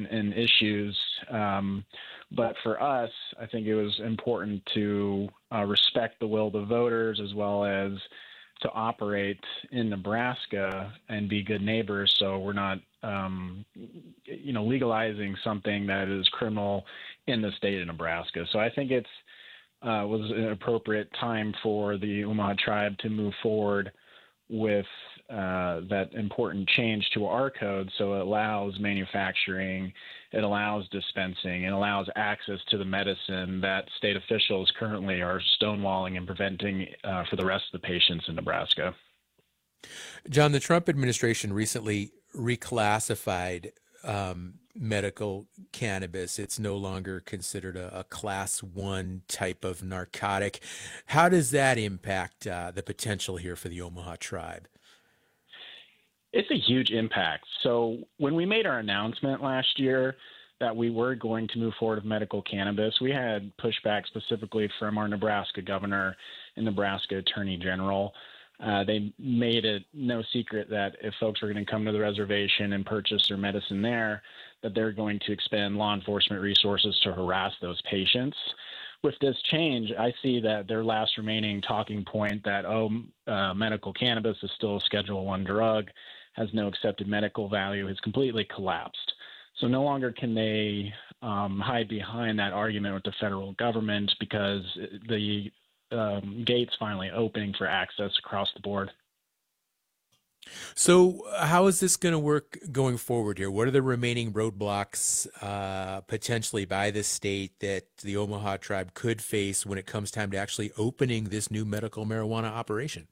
and issues. But for us, I think it was important to respect the will of the voters as well as to operate in Nebraska and be good neighbors. So we're not, legalizing something that is criminal in the state of Nebraska. So I think it's was an appropriate time for the Omaha tribe to move forward with that important change to our code. So it allows manufacturing, it allows dispensing, it allows access to the medicine that state officials currently are stonewalling and preventing for the rest of the patients in Nebraska. John, the Trump administration recently reclassified medical cannabis. It's no longer considered a class 1 type of narcotic. How does that impact the potential here for the Omaha tribe? It's a huge impact. So when we made our announcement last year that we were going to move forward with medical cannabis, we had pushback specifically from our Nebraska governor and Nebraska attorney general. They made it no secret that if folks are going to come to the reservation and purchase their medicine there, that they're going to expend law enforcement resources to harass those patients. With this change, I see that their last remaining talking point that, medical cannabis is still a Schedule I drug, has no accepted medical value, has completely collapsed. So no longer can they hide behind that argument with the federal government because the gates finally opening for access across the board. So how is this going to work going forward here? What are the remaining roadblocks potentially by the state that the Omaha tribe could face when it comes time to actually opening this new medical marijuana operation?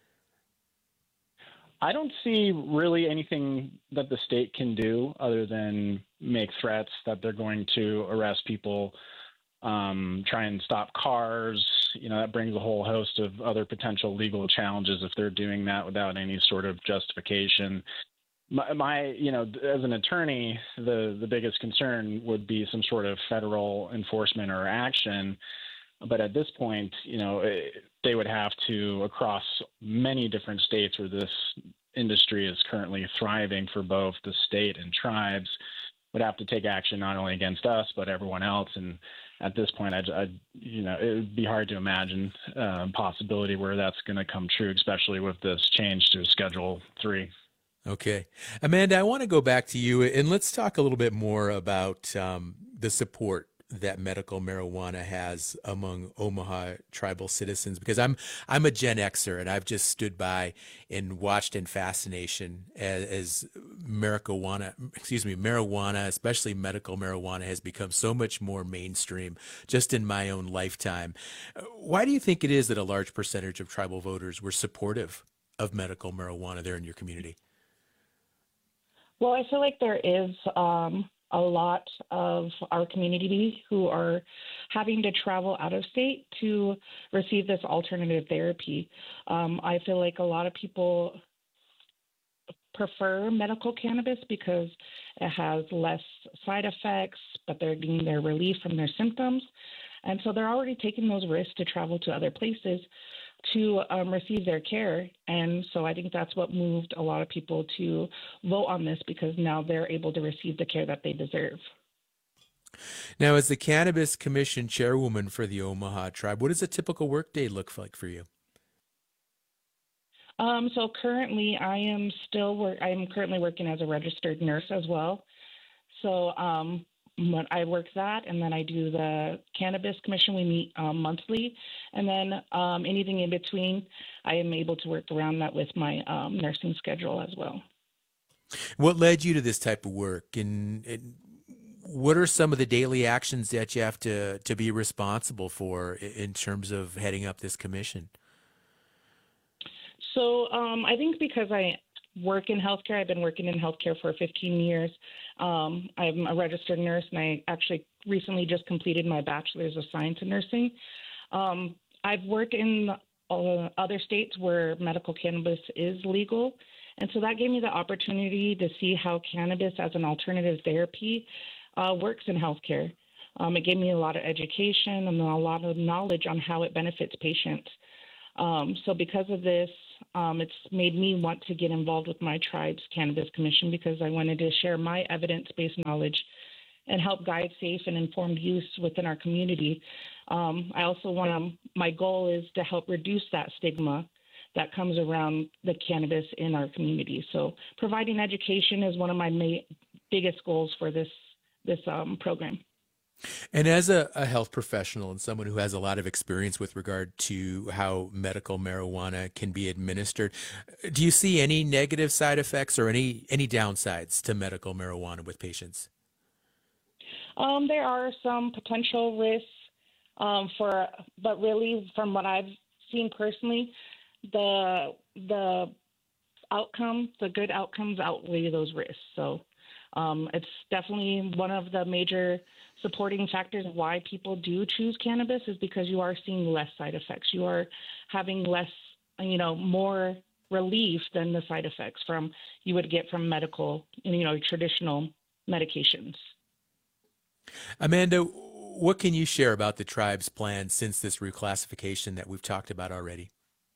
I don't see really anything that the state can do other than make threats that they're going to arrest people, try and stop cars. That brings a whole host of other potential legal challenges if they're doing that without any sort of justification. My as an attorney, the biggest concern would be some sort of federal enforcement or action. But at this point, they would have to, across many different states where this industry is currently thriving for both the state and tribes, would have to take action not only against us, but everyone else. And at this point, it would be hard to imagine a possibility where that's going to come true, especially with this change to Schedule III. Okay. Amanda, I want to go back to you and let's talk a little bit more about the support that medical marijuana has among Omaha tribal citizens, because I'm a Gen Xer and I've just stood by and watched in fascination as marijuana, especially medical marijuana, has become so much more mainstream just in my own lifetime. Why do you think it is that a large percentage of tribal voters were supportive of medical marijuana there in your community? Well, I feel like there is a lot of our community who are having to travel out of state to receive this alternative therapy. I feel like a lot of people prefer medical cannabis because it has less side effects, but they're getting their relief from their symptoms. And so they're already taking those risks to travel to other places to receive their care. And so I think that's what moved a lot of people to vote on this, because now they're able to receive the care that they deserve. Now, as the Cannabis Commission chairwoman for the Omaha tribe, what does a typical workday look like for you? So currently I am currently working as a registered nurse as well. So I work that, and then I do the Cannabis Commission. We meet monthly, and then anything in between, I am able to work around that with my nursing schedule as well. What led you to this type of work, and what are some of the daily actions that you have to be responsible for in terms of heading up this commission? So I think because I work in healthcare, I've been working in healthcare for 15 years. I'm a registered nurse, and I actually recently just completed my bachelor's of science in nursing. I've worked in other states where medical cannabis is legal, and so that gave me the opportunity to see how cannabis as an alternative therapy works in healthcare. It gave me a lot of education and a lot of knowledge on how it benefits patients. So because of this, it's made me want to get involved with my tribe's Cannabis Commission, because I wanted to share my evidence-based knowledge and help guide safe and informed use within our community. I also my goal is to help reduce that stigma that comes around the cannabis in our community. So providing education is one of my biggest goals for this program. And as a health professional and someone who has a lot of experience with regard to how medical marijuana can be administered, do you see any negative side effects or any downsides to medical marijuana with patients? There are some potential risks but really from what I've seen personally, the good outcomes outweigh those risks. So it's definitely one of the major supporting factors why people do choose cannabis is because you are seeing less side effects. You are having less, more relief than the side effects you would get from medical, traditional medications. Amanda, what can you share about the tribe's plan since this reclassification that we've talked about already?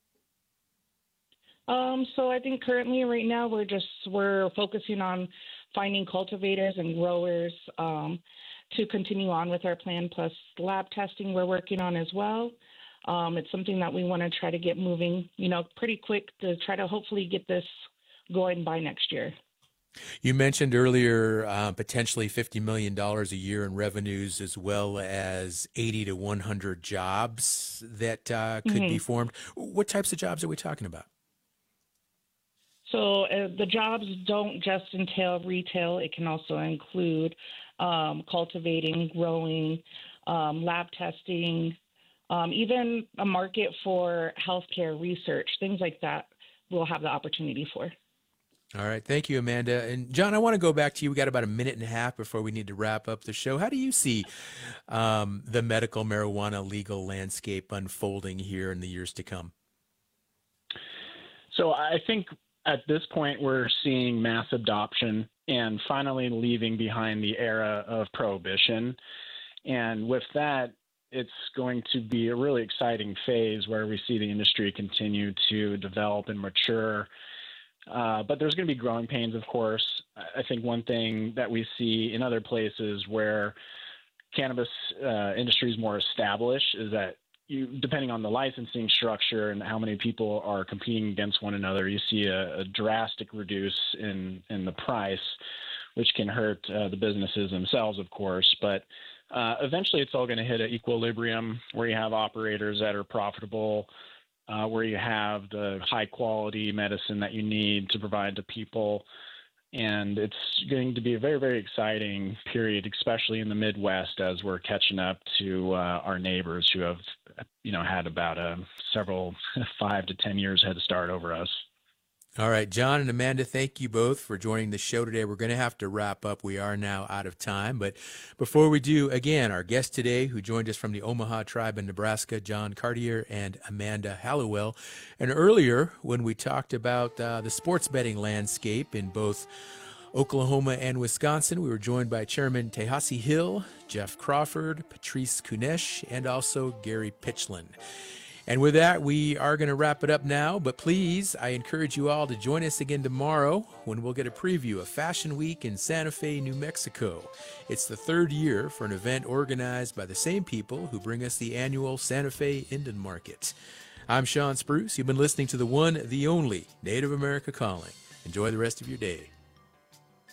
So I think currently right now we're focusing on finding cultivators and growers to continue on with our plan, plus lab testing we're working on as well. It's something that we want to try to get moving, pretty quick to try to hopefully get this going by next year. You mentioned earlier potentially $50 million a year in revenues, as well as 80 to 100 jobs that could be formed. What types of jobs are we talking about? So the jobs don't just entail retail. It can also include cultivating, growing, lab testing, even a market for healthcare research, things like that we'll have the opportunity for. All right. Thank you, Amanda. And John, I want to go back to you. We got about a minute and a half before we need to wrap up the show. How do you see the medical marijuana legal landscape unfolding here in the years to come? So I think at this point, we're seeing mass adoption and finally leaving behind the era of prohibition. And with that, it's going to be a really exciting phase where we see the industry continue to develop and mature. But there's going to be growing pains, of course. I think one thing that we see in other places where cannabis industry is more established is that depending on the licensing structure and how many people are competing against one another, you see a drastic reduce in the price, which can hurt the businesses themselves, of course. But eventually it's all going to hit an equilibrium where you have operators that are profitable, where you have the high quality medicine that you need to provide to people. And it's going to be a very, very exciting period, especially in the Midwest, as we're catching up to our neighbors who have, had about several 5 to 10 years head start over us. All right, John and Amanda, thank you both for joining the show today. We're going to have to wrap up. We are now out of time. But before we do, again, our guests today who joined us from the Omaha tribe in Nebraska, John Cartier and Amanda Hallowell. And earlier, when we talked about the sports betting landscape in both Oklahoma and Wisconsin, we were joined by Chairman Tehasi Hill, Jeff Crawford, Patrice Kunesh, and also Gary Pitchlin. And with that, we are going to wrap it up now. But please, I encourage you all to join us again tomorrow when we'll get a preview of Fashion Week in Santa Fe, New Mexico. It's the third year for an event organized by the same people who bring us the annual Santa Fe Indian Market. I'm Sean Spruce. You've been listening to the one, the only Native America Calling. Enjoy the rest of your day.